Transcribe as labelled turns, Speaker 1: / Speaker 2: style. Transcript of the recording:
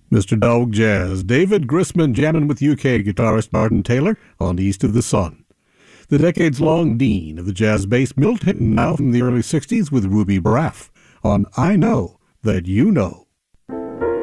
Speaker 1: Mr. Dog Jazz, David Grisman jamming with UK guitarist Martin Taylor on East of the Sun. The decades-long dean of the jazz bass, Milt Hinton, now from the early 60s with Ruby Braff on I Know That You Know.